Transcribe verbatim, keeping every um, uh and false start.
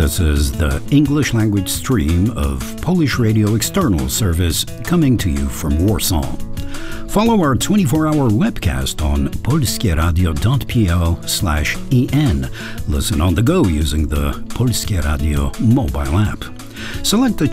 This is the English language stream of Polish Radio External Service coming to you from Warsaw. Follow our twenty-four hour webcast on polskieradio.pl slash en. Listen on the go using the Polskie Radio mobile app. Select the